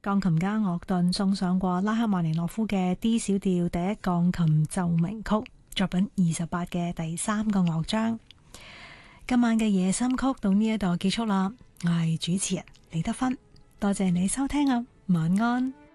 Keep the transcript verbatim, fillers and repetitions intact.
鋼琴家樂頓送上過拉赫曼尼諾夫嘅 D 小調第一鋼琴奏鳴曲作品二十八嘅第三個樂章。今晚嘅夜深曲到呢一度結束啦，我係主持人李德芬，多謝你收聽啊，晚安。